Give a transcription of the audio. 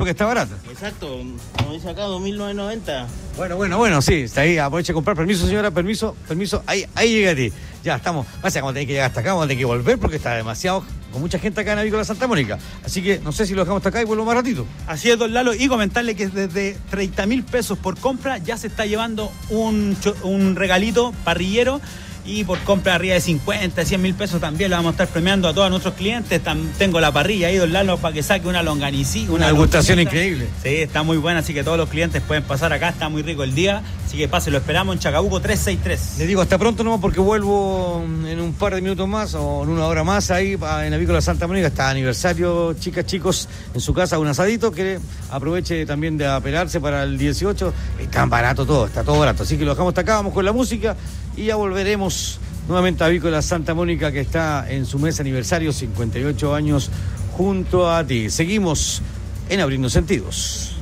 porque está barata. Exacto, como dice acá, 2.990. Bueno, sí, está ahí, aproveche a comprar. Permiso, señora, permiso, ahí llega a ti. Ya, estamos, pasa como tener que llegar hasta acá, vamos a tener que volver porque está demasiado, con mucha gente acá en Avícola Santa Mónica. Así que no sé si lo dejamos hasta acá y vuelvo más ratito. Así es, don Lalo, y comentarle que desde 30.000 pesos por compra ya se está llevando un regalito parrillero. Y por compra arriba de 50, 100.000 pesos también lo vamos a estar premiando a todos nuestros clientes. Tengo la parrilla ahí, don Lalo, para que saque una longanicita. Una degustación increíble. Sí, está muy buena, así que todos los clientes pueden pasar acá, está muy rico el día. Así que pase, lo esperamos en Chacabuco 363. Les digo hasta pronto nomás porque vuelvo en un par de minutos más o en una hora más ahí en Avícola Santa Mónica. Está aniversario, chicas, chicos, en su casa un asadito que aproveche también de apelarse para el 18. Está barato todo, está todo barato. Así que lo dejamos hasta acá, vamos con la música y ya volveremos nuevamente a Avícola Santa Mónica, que está en su mes aniversario, 58 años junto a ti. Seguimos en Abriendo Sentidos.